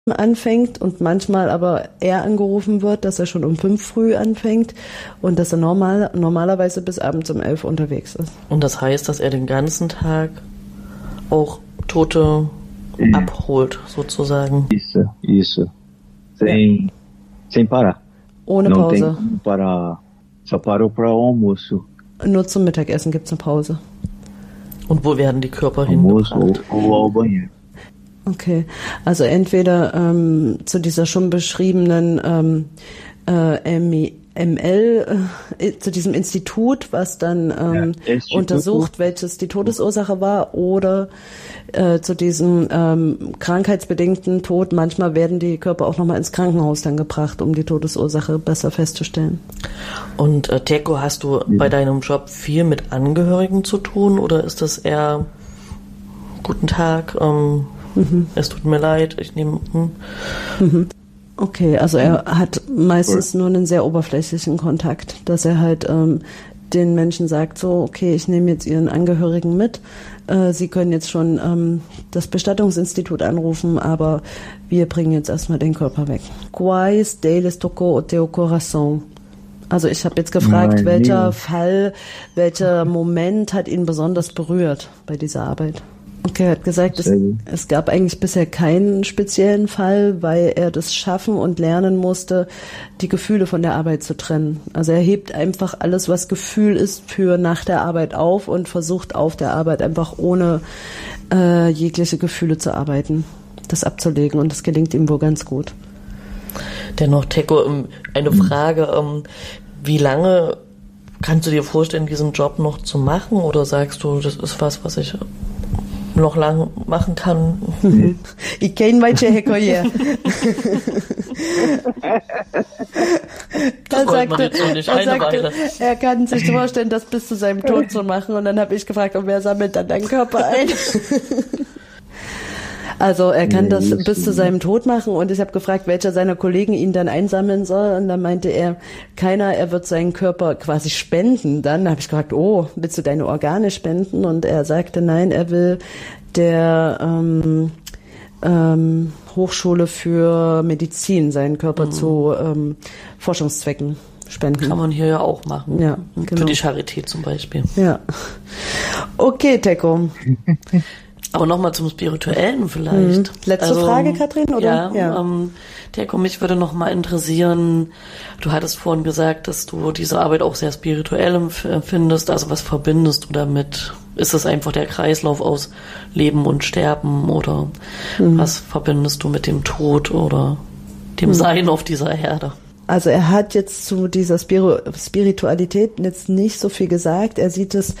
anfängt und manchmal aber eher angerufen wird, dass er schon um 5 früh anfängt und dass er normalerweise bis abends um 11 unterwegs ist. Und das heißt, dass er den ganzen Tag auch Tote abholt, sozusagen. Isso. Sem parar. Ohne Pause. Só parou para o almoço. Nur zum Mittagessen gibt's eine Pause. Und wo werden die Körper hingebracht? Ou ao banheiro. Okay, also entweder zu dieser schon beschriebenen zu diesem Institut, was dann untersucht, welches die Todesursache war, oder zu diesem krankheitsbedingten Tod. Manchmal werden die Körper auch nochmal ins Krankenhaus dann gebracht, um die Todesursache besser festzustellen. Und Teko, hast du bei deinem Job viel mit Angehörigen zu tun, oder ist das eher guten Tag, es tut mir leid, ich nehme... Okay, also er hat meistens nur einen sehr oberflächlichen Kontakt, dass er halt den Menschen sagt, so, okay, ich nehme jetzt Ihren Angehörigen mit, Sie können jetzt schon das Bestattungsinstitut anrufen, aber wir bringen jetzt erstmal den Körper weg. Quais deles tocou o teu coração? Also ich habe jetzt gefragt, welcher Moment hat ihn besonders berührt bei dieser Arbeit? Okay, er hat gesagt, es gab eigentlich bisher keinen speziellen Fall, weil er das schaffen und lernen musste, die Gefühle von der Arbeit zu trennen. Also er hebt einfach alles, was Gefühl ist, für nach der Arbeit auf und versucht auf der Arbeit einfach ohne jegliche Gefühle zu arbeiten, das abzulegen, und das gelingt ihm wohl ganz gut. Dennoch, Teko, eine Frage, wie lange kannst du dir vorstellen, diesen Job noch zu machen, oder sagst du, das ist was ich noch lang machen kann? Ich kenne manche Hekoyer. Er kann sich vorstellen, das bis zu seinem Tod zu machen, und dann habe ich gefragt, und wer sammelt dann deinen Körper ein? Also er kann das bis zu seinem Tod machen, und ich habe gefragt, welcher seiner Kollegen ihn dann einsammeln soll, und dann meinte er, keiner, er wird seinen Körper quasi spenden. Dann habe ich gefragt, oh, willst du deine Organe spenden? Und er sagte, nein, er will der Hochschule für Medizin seinen Körper zu Forschungszwecken spenden. Kann man hier ja auch machen. Ja, genau. Für die Charité zum Beispiel. Ja. Okay, Teko. Aber nochmal zum Spirituellen vielleicht. Letzte Frage, Katrin, oder? Ja. Teko, mich würde nochmal interessieren, du hattest vorhin gesagt, dass du diese Arbeit auch sehr spirituell empfindest. Also was verbindest du damit? Ist es einfach der Kreislauf aus Leben und Sterben, oder was verbindest du mit dem Tod oder dem Sein auf dieser Erde? Also er hat jetzt zu dieser Spiritualität jetzt nicht so viel gesagt. Er sieht es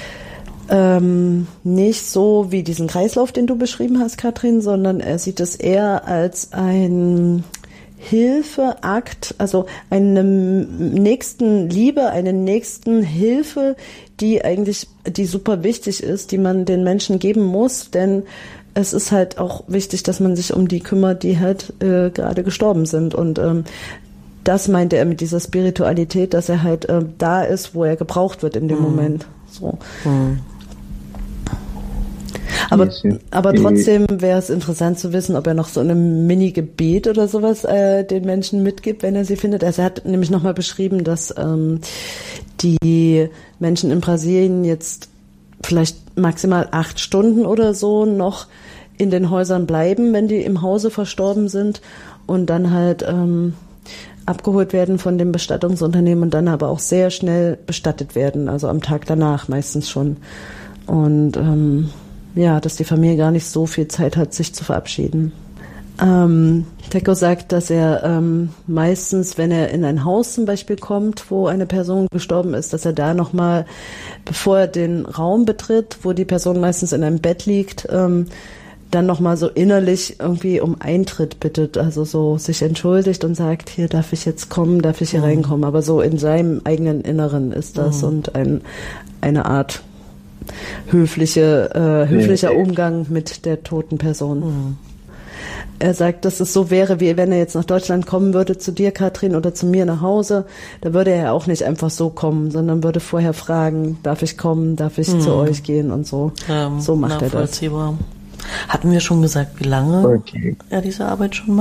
nicht so wie diesen Kreislauf, den du beschrieben hast, Katrin, sondern er sieht es eher als ein Hilfeakt, also eine Nächstenliebe, eine Nächstenhilfe, die super wichtig ist, die man den Menschen geben muss, denn es ist halt auch wichtig, dass man sich um die kümmert, die halt gerade gestorben sind, und das meinte er mit dieser Spiritualität, dass er halt da ist, wo er gebraucht wird in dem Moment. So. Aber trotzdem wäre es interessant zu wissen, ob er noch so eine Mini-Gebet oder sowas den Menschen mitgibt, wenn er sie findet. Also er hat nämlich nochmal beschrieben, dass die Menschen in Brasilien jetzt vielleicht maximal 8 Stunden oder so noch in den Häusern bleiben, wenn die im Hause verstorben sind, und dann halt abgeholt werden von dem Bestattungsunternehmen und dann aber auch sehr schnell bestattet werden, also am Tag danach meistens schon. Und dass die Familie gar nicht so viel Zeit hat, sich zu verabschieden. Teko sagt, dass er meistens, wenn er in ein Haus zum Beispiel kommt, wo eine Person gestorben ist, dass er da nochmal, bevor er den Raum betritt, wo die Person meistens in einem Bett liegt, dann nochmal so innerlich irgendwie um Eintritt bittet, also so sich entschuldigt und sagt, hier darf ich jetzt kommen, darf ich hier reinkommen, aber so in seinem eigenen Inneren ist das und eine Art höflicher Umgang mit der toten Person. Er sagt, dass es so wäre, wie wenn er jetzt nach Deutschland kommen würde, zu dir, Katrin, oder zu mir nach Hause, da würde er auch nicht einfach so kommen, sondern würde vorher fragen, darf ich kommen, darf ich zu euch gehen und so. So macht er das. Hatten wir schon gesagt, wie lange Porque er diese Arbeit schon macht?